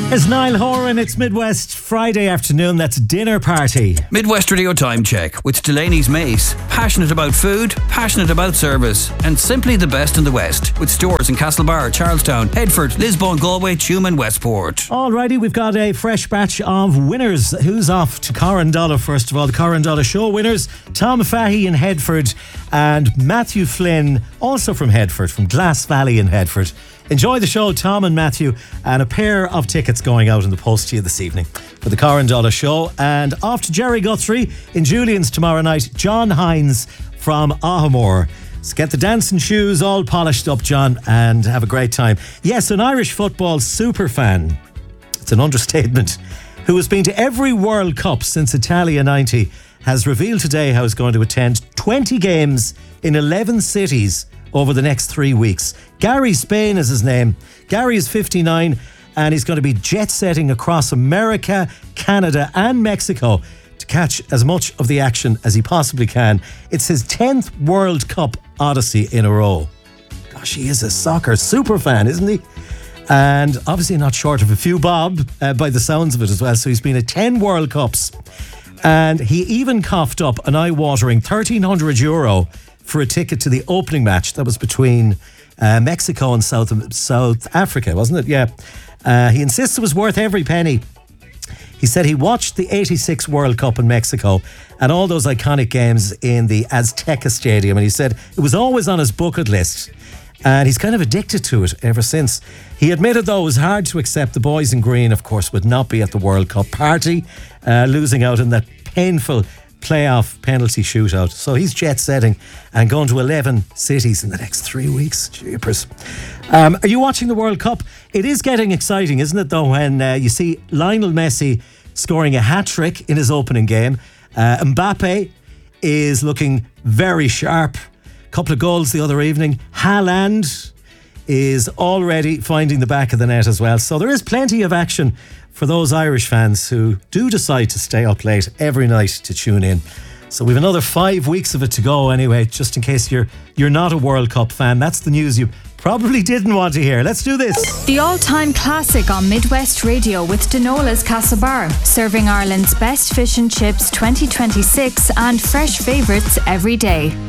It's Niall Horan, it's Midwest Friday afternoon, that's dinner party. Midwest Radio Time Check with Delaney's Mace. Passionate about food, passionate about service, and simply the best in the West. With stores in Castlebar, Charlestown, Headford, Lisbon, Galway, Tuam and Westport. Alrighty, we've got a fresh batch of winners. Who's off to Corrandalla first of all? The Corrandalla Show winners, Tom Fahey in Headford and Matthew Flynn, also from Headford, from Glass Valley in Headford. Enjoy the show, Tom and Matthew, and a pair of tickets going out in the post to you this evening for the Corrandalla Show. And off to Jerry Guthrie in Julian's tomorrow night, John Hines from Ahamore. So get the dancing shoes all polished up, John, and have a great time. Yes, an Irish football super fan, it's an understatement, who has been to every World Cup since Italia 90, has revealed today how he's going to attend 20 games in 11 cities over the next 3 weeks. Gary Spain is his name. Gary is 59 and he's going to be jet-setting across America, Canada and Mexico to catch as much of the action as he possibly can. It's his 10th World Cup odyssey in a row. Gosh, he is a soccer super fan, isn't he? And obviously not short of a few bob by the sounds of it as well. So he's been at 10 World Cups and he even coughed up an eye-watering €1,300 for a ticket to the opening match that was between Mexico and South Africa, wasn't it? Yeah. He insists it was worth every penny. He said he watched the 86 World Cup in Mexico and all those iconic games in the Azteca Stadium, and he said it was always on his bucket list and he's kind of addicted to it ever since. He admitted, though, it was hard to accept the boys in green, of course, would not be at the World Cup party, losing out in that painful playoff penalty shootout. So he's jet setting and going to 11 cities in the next 3 weeks. Jeepers. Are you watching the World Cup? It is getting exciting, isn't it, though, when you see Lionel Messi scoring a hat-trick in his opening game. Mbappe is looking very sharp. A couple of goals the other evening. Haaland is already finding the back of the net as well. So there is plenty of action for those Irish fans who do decide to stay up late every night to tune in. So we've another 5 weeks of it to go anyway, just in case you're not a World Cup fan. That's the news you probably didn't want to hear. Let's do this. The all-time classic on Midwest Radio with Denola's Castlebar, serving Ireland's best fish and chips 2026 and fresh favourites every day.